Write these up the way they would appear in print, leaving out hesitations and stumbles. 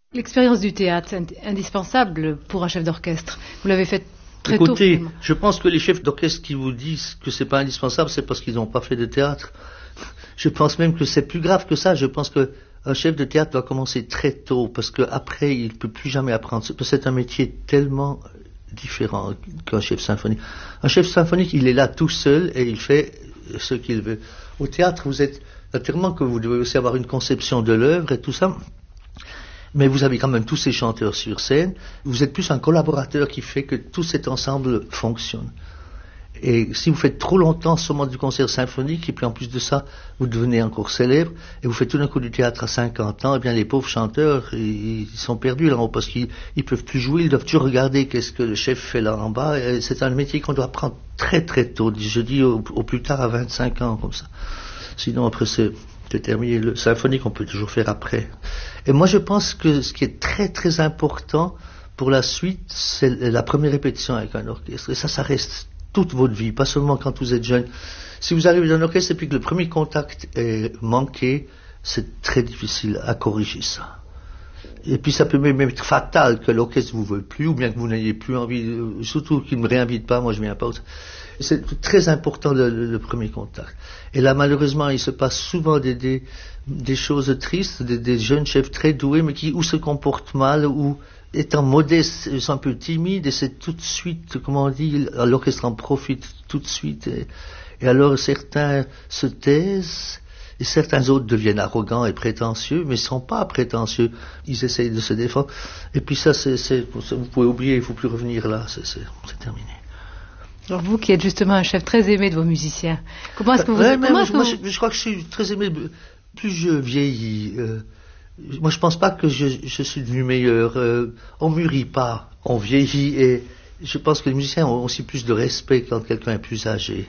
L'expérience du théâtre est indispensable pour un chef d'orchestre. Vous l'avez fait très tôt. Écoutez, je pense que les chefs d'orchestre qui vous disent que c'est pas indispensable, c'est parce qu'ils n'ont pas fait de théâtre. Je pense même que c'est plus grave que ça. Je pense que un chef de théâtre doit commencer très tôt, parce qu'après, il ne peut plus jamais apprendre. C'est un métier tellement différent qu'un chef symphonique. Un chef symphonique, il est là tout seul et il fait ce qu'il veut. Au théâtre, vous êtes, naturellement que vous devez aussi avoir une conception de l'œuvre et tout ça, mais vous avez quand même tous ces chanteurs sur scène. Vous êtes plus un collaborateur qui fait que tout cet ensemble fonctionne. Et si vous faites trop longtemps seulement du concert symphonique, et puis en plus de ça, vous devenez encore célèbre, et vous faites tout d'un coup du théâtre à 50 ans, eh bien les pauvres chanteurs, ils sont perdus là-haut, parce qu'ils peuvent plus jouer, ils doivent toujours regarder qu'est-ce que le chef fait là en bas, et c'est un métier qu'on doit apprendre très très tôt, je dis au plus tard à 25 ans, comme ça. Sinon après c'est terminé. Le symphonique, on peut toujours faire après. Et moi je pense que ce qui est très très important pour la suite, c'est la première répétition avec un orchestre, et ça reste toute votre vie, pas seulement quand vous êtes jeune. Si vous arrivez dans un orchestre et puis que le premier contact est manqué, c'est très difficile à corriger ça. Et puis ça peut même être fatal que l'orchestre vous veuille plus, ou bien que vous n'ayez plus envie, surtout qu'il ne me réinvite pas, moi je viens pas. C'est très important le premier contact. Et là malheureusement il se passe souvent des choses tristes, des jeunes chefs très doués, mais qui ou se comportent mal, ou étant modestes, ils sont un peu timides, et c'est tout de suite, comment on dit, l'orchestre en profite tout de suite, et alors certains se taisent, et certains autres deviennent arrogants et prétentieux, mais ils ne sont pas prétentieux, ils essayent de se défendre, et puis ça, vous pouvez oublier, il ne faut plus revenir là, c'est terminé. Alors vous qui êtes justement un chef très aimé de vos musiciens, comment est-ce que vous... Je crois que je suis très aimé, plus je vieillis... Moi, je pense pas que je suis devenu meilleur. On mûrit pas, on vieillit, et je pense que les musiciens ont aussi plus de respect quand quelqu'un est plus âgé.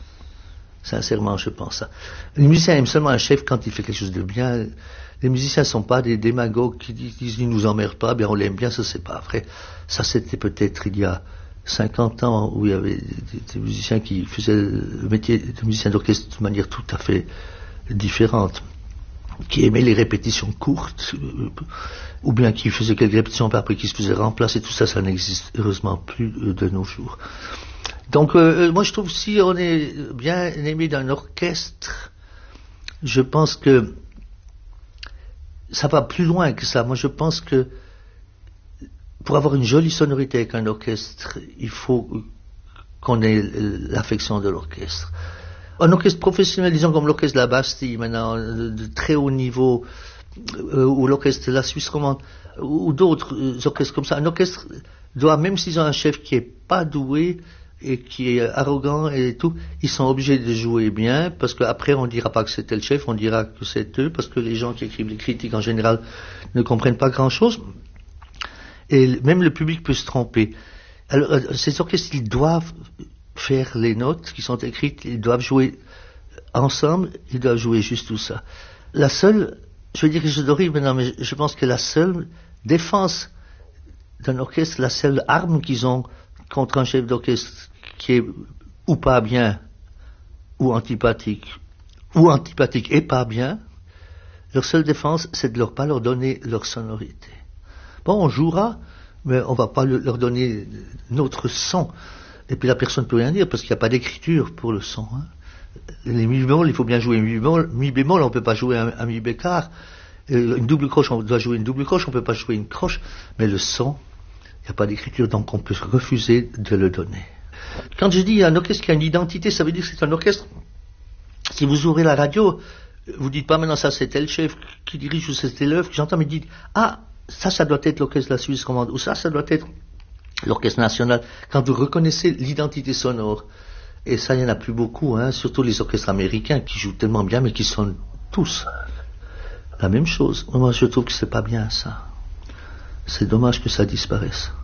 Sincèrement, je pense ça. Les musiciens aiment seulement un chef quand il fait quelque chose de bien. Les musiciens sont pas des démagogues qui disent ils nous emmerdent pas, bien on l'aime bien, ça c'est pas vrai. Ça c'était peut-être il y a 50 ans où il y avait des musiciens qui faisaient le métier de musicien d'orchestre de manière tout à fait différente, qui aimaient les répétitions courtes, ou bien qui faisaient quelques répétitions par après qui se faisaient remplacer, tout ça, ça n'existe heureusement plus de nos jours. Donc moi je trouve si on est bien aimé d'un orchestre, je pense que ça va plus loin que ça. Moi je pense que pour avoir une jolie sonorité avec un orchestre, il faut qu'on ait l'affection de l'orchestre. Un orchestre professionnel, disons comme l'orchestre de la Bastille maintenant, de très haut niveau, ou l'orchestre de la Suisse romande, ou d'autres orchestres comme ça, un orchestre doit, même s'ils ont un chef qui est pas doué et qui est arrogant et tout, ils sont obligés de jouer bien, parce qu'après on dira pas que c'était le chef, on dira que c'est eux, parce que les gens qui écrivent les critiques en général ne comprennent pas grand chose, et même le public peut se tromper. Alors ces orchestres, ils doivent faire les notes qui sont écrites, ils doivent jouer ensemble, ils doivent jouer juste tout ça. La seule, je vais dire quelque chose d'horrible maintenant, mais je pense que la seule défense d'un orchestre, la seule arme qu'ils ont contre un chef d'orchestre qui est ou pas bien, ou antipathique et pas bien, leur seule défense, c'est de pas leur donner leur sonorité. Bon, on jouera, mais on va pas leur donner notre son. Et puis la personne ne peut rien dire, parce qu'il n'y a pas d'écriture pour le son. Hein. Les mi bémol, il faut bien jouer mi bémol, on ne peut pas jouer un mi bécard. Une double croche, on doit jouer une double croche, on ne peut pas jouer une croche. Mais le son, il n'y a pas d'écriture, donc on peut refuser de le donner. Quand je dis un orchestre qui a une identité, ça veut dire que c'est un orchestre. Si vous ouvrez la radio, vous dites pas maintenant ça c'est tel chef qui dirige ou c'est tel œuvre que j'entends, mais dites ça doit être l'orchestre de la Suisse romande, ou ça doit être l'orchestre national. Quand vous reconnaissez l'identité sonore, et ça il n'y en a plus beaucoup, hein, surtout les orchestres américains qui jouent tellement bien mais qui sonnent tous la même chose. Moi je trouve que c'est pas bien ça. C'est dommage que ça disparaisse.